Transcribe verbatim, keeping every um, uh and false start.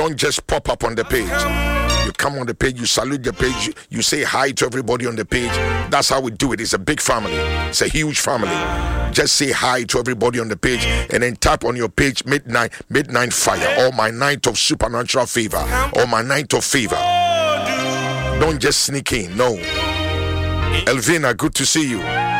Don't just pop up on the page. You come on the page, you salute the page, you, you say hi to everybody on the page. That's how we do it. It's a big family. It's a huge family. Just say hi to everybody on the page and then tap on your page midnight, midnight fire, or my night of supernatural favor, or my night of favor. Don't just sneak in. No. Elvina, good to see you.